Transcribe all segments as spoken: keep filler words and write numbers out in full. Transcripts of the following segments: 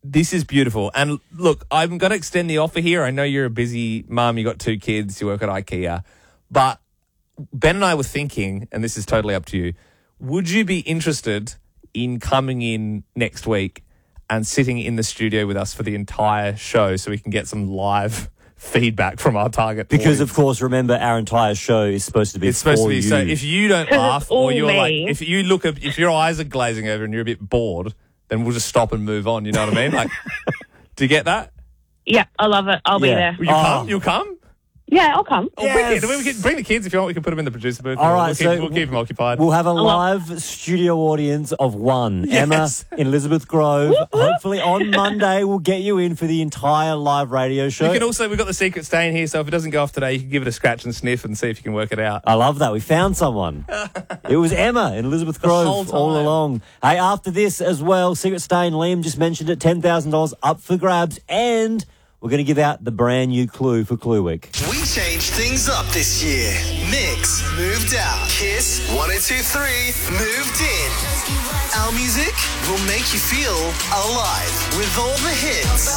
this is beautiful. And look, I'm going to extend the offer here. I know you're a busy mum. You got two kids. You work at IKEA. But Ben and I were thinking, and this is totally up to you, would you be interested in coming in next week and sitting in the studio with us for the entire show so we can get some live feedback from our target Because, audience? of course, remember, our entire show is supposed to be It's supposed for to be. you. So if you don't 'Cause laugh it's all or you're me. like, if you look at, if your eyes are glazing over and you're a bit bored, then we'll just stop and move on. You know what I mean? Like, do you get that? Yeah, I love it. I'll be Yeah. there. Will you Oh. come? You'll come? Yeah, I'll come. Oh, Yes. wicked. We can bring the kids if you want. We can put them in the producer booth. All We'll- right, we'll keep, so we'll keep them occupied. We'll have a love- live studio audience of one. Yes. Emma in Elizabeth Grove. Hopefully on Monday we'll get you in for the entire live radio show. You can also, we've got the secret stain here, so if it doesn't go off today, you can give it a scratch and sniff and see if you can work it out. I love that. We found someone. It was Emma in Elizabeth Grove whole all time. along. Hey, after this as well, Secret Stain, Liam just mentioned it, ten thousand dollars up for grabs, and we're going to give out the brand new clue for Clue Week. We changed things up this year. Mix moved out. Kiss one oh two three moved in. Our music will make you feel alive with all the hits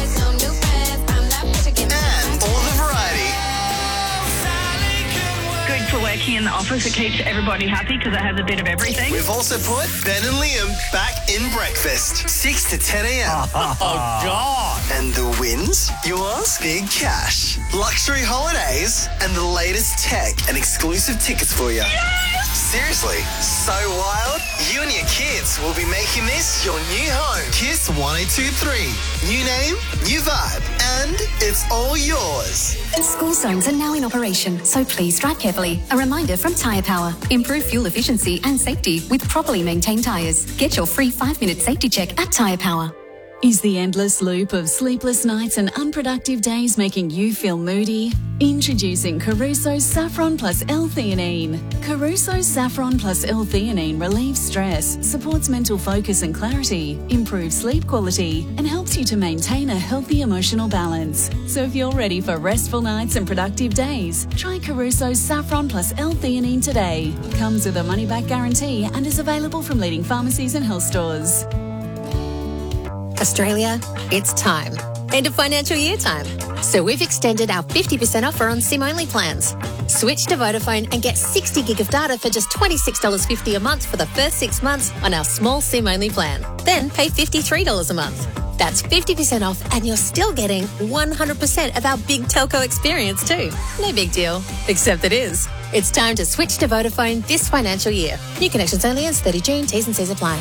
and all the variety. Good for working in the office. It keeps everybody happy because it has a bit of everything. We've also put Ben and Liam back in breakfast, six to ten a.m. Oh, God. And the wins? You ask? Big cash, luxury holidays, and the latest tech and exclusive tickets for you. Seriously, so wild? You and your kids will be making this your new home. Kiss one oh two three. New name, new vibe, and it's all yours. School zones are now in operation, so please drive carefully. A reminder from Tyre Power. Improve fuel efficiency and safety with properly maintained tyres. Get your free five-minute safety check at Tyre Power. Is the endless loop of sleepless nights and unproductive days making you feel moody? Introducing Caruso's Saffron Plus L-theanine. Caruso's Saffron Plus L-theanine relieves stress, supports mental focus and clarity, improves sleep quality, and helps you to maintain a healthy emotional balance. So if you're ready for restful nights and productive days, try Caruso's Saffron Plus L-theanine today. Comes with a money-back guarantee and is available from leading pharmacies and health stores. Australia, it's time. End of financial year time. So we've extended our fifty percent offer on SIM-only plans. Switch to Vodafone and get sixty gig of data for just twenty-six dollars fifty a month for the first six months on our small SIM-only plan. Then pay fifty-three dollars a month. That's fifty percent off and you're still getting one hundred percent of our big telco experience too. No big deal, except it is. It's time to switch to Vodafone this financial year. New connections only as thirty June. T's and C's apply.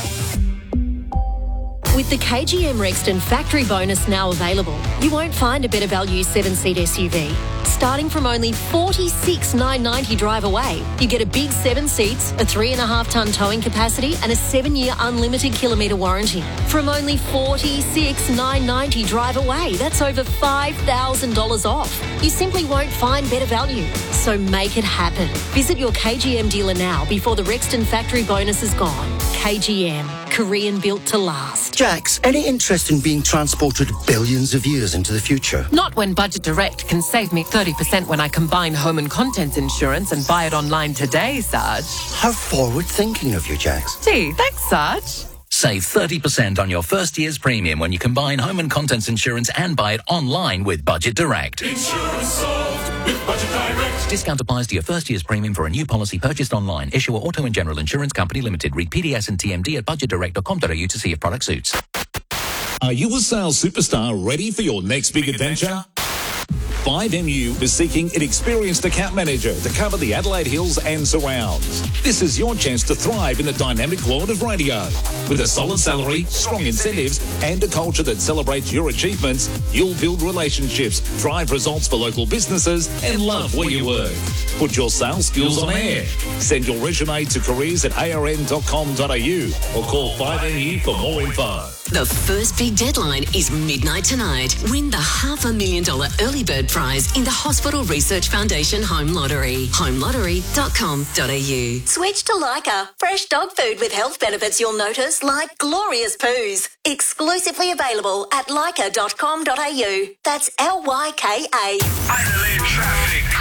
With the K G M Rexton factory bonus now available, you won't find a better value seven-seat S U V. Starting from only forty-six thousand nine hundred ninety drive away, you get a big seven seats, a three and a half tonne towing capacity and a seven-year unlimited kilometre warranty. From only forty-six thousand nine hundred ninety drive away, that's over five thousand dollars off. You simply won't find better value. So make it happen. Visit your K G M dealer now before the Rexton factory bonus is gone. K G M, Korean built to last. Jax, any interest in being transported billions of years into the future? Not when Budget Direct can save me thirty percent when I combine home and contents insurance and buy it online today, Sarge. How forward-thinking of you, Jax. Gee, thanks, Sarge. Save thirty percent on your first year's premium when you combine home and contents insurance and buy it online with Budget Direct. Insurance solved with Budget Direct. Discount applies to your first year's premium for a new policy purchased online. Issuer Auto and General Insurance Company Limited. Read P D S and T M D at budget direct dot com dot a u to see if product suits. Are you a sales superstar ready for your next big adventure? five M U is seeking an experienced account manager to cover the Adelaide Hills and surrounds. This is your chance to thrive in the dynamic world of radio. With a solid salary, strong incentives, and a culture that celebrates your achievements, you'll build relationships, drive results for local businesses, and love where you work. Put your sales skills on air. Send your resume to careers at a r n dot com dot a u or call five M U for more info. The first big deadline is midnight tonight. Win the half a million dollar early bird prize in the Hospital Research Foundation Home Lottery. home lottery dot com dot a u. Switch to Lyca. Fresh dog food with health benefits you'll notice, like glorious poos. Exclusively available at lyca dot com dot a u. That's L Y K A. Adelaide traffic.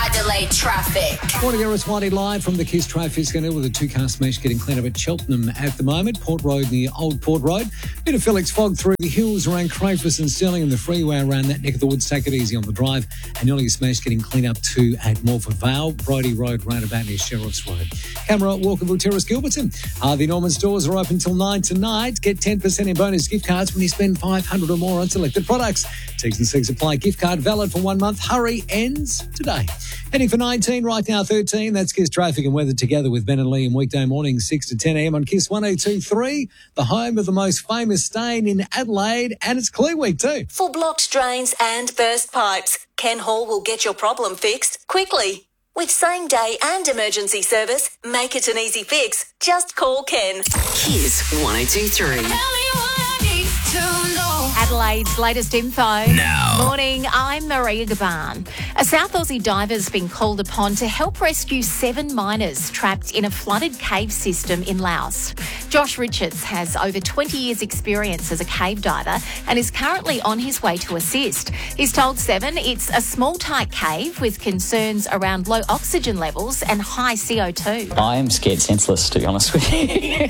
Adelaide traffic. Morning, Iris Whitey live from the Kiss Traffic Centre with a two-car smash getting cleaned up at Cheltenham at the moment. Port Road near Old Port Road. Bit of Felix fog through the hills around Crafers and Stirling and the freeway around that neck of the woods. Take it easy on the drive. And earlier smash getting cleaned up too at Morford Vale. Brodie Road roundabout near Sheriff's Road. Camera at Walkerville Terrace, Gilberton. Harvey Norman stores are open till nine tonight. Get ten percent in bonus gift cards when you spend five hundred dollars or more on selected products. T's and C's apply. Gift card valid for one month. Hurry ends today. Heading for nineteen, right now thirteen. That's Kiss Traffic and Weather together with Ben and Liam weekday mornings six to ten a.m. on Kiss one oh two point three, the home of the most famous stain in Adelaide, and it's Clue Week too. For blocked drains and burst pipes, Ken Hall will get your problem fixed quickly. With same-day and emergency service, make it an easy fix. Just call Ken. Kiss one oh two point three. Adelaide's latest info. Now. Morning, I'm Maria Gaban. A South Aussie diver's been called upon to help rescue seven miners trapped in a flooded cave system in Laos. Josh Richards has over twenty years' experience as a cave diver and is currently on his way to assist. He's told Seven it's a small, tight cave with concerns around low oxygen levels and high C O two. I am scared senseless, to be honest with you.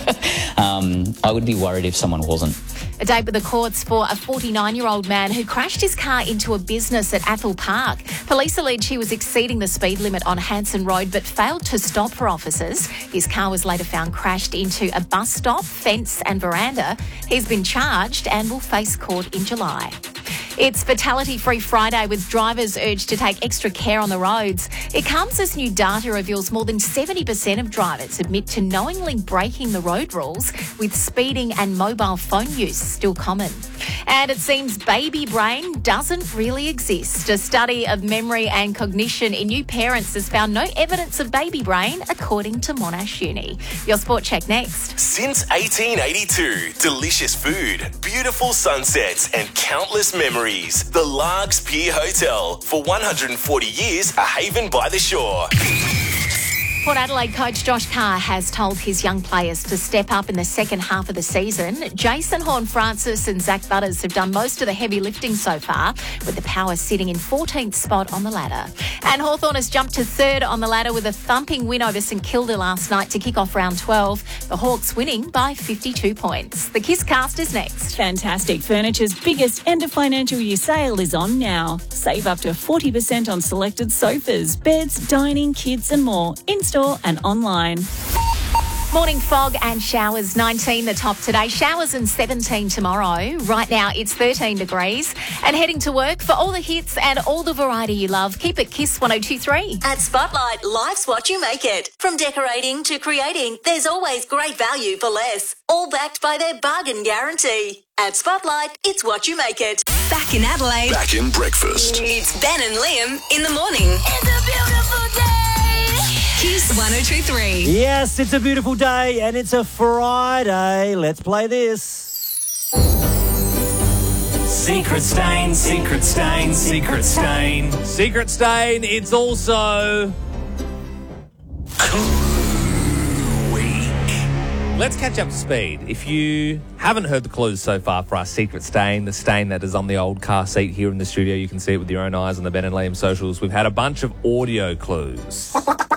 um, I would be worried if someone wasn't. A day with the courts for a forty-nine-year-old man who crashed his car into a business at Athol Park. Police allege he was exceeding the speed limit on Hanson Road but failed to stop for officers. His car was later found crashed into a bus stop, fence and veranda. He's been charged and will face court in July. It's Fatality Free Friday with drivers urged to take extra care on the roads. It comes as new data reveals more than seventy percent of drivers admit to knowingly breaking the road rules, with speeding and mobile phone use still common. And it seems baby brain doesn't really exist. A study of memory and cognition in new parents has found no evidence of baby brain, according to Monash Uni. Your sport check next. Since eighteen eighty-two, delicious food, beautiful sunsets and countless memories. The Largs Pier Hotel. For one hundred forty years, a haven by the shore. Port Adelaide coach Josh Carr has told his young players to step up in the second half of the season. Jason Horne-Francis and Zach Butters have done most of the heavy lifting so far, with the Power sitting in fourteenth spot on the ladder. And Hawthorn has jumped to third on the ladder with a thumping win over St Kilda last night to kick off round twelve. The Hawks winning by fifty-two points. The Kiss Cast is next. Fantastic Furniture's biggest end of financial year sale is on now. Save up to forty percent on selected sofas, beds, dining, kids and more. In store and online. Morning fog and showers, nineteen the top today. Showers and seventeen tomorrow. Right now it's thirteen degrees. And heading to work for all the hits and all the variety you love. Keep it Kiss one oh two point three. At Spotlight, life's what you make it. From decorating to creating, there's always great value for less. All backed by their bargain guarantee. At Spotlight, it's what you make it. Back in Adelaide. Back in breakfast. It's Ben and Liam in the morning. It's a beautiful day. Kiss one oh two point three. Yes, it's a beautiful day and it's a Friday. Let's play this. Secret stain, secret stain, secret stain. Secret stain, it's also Clue Week. Let's catch up to speed. If you haven't heard the clues so far for our secret stain, the stain that is on the old car seat here in the studio, you can see it with your own eyes on the Ben and Liam socials. We've had a bunch of audio clues.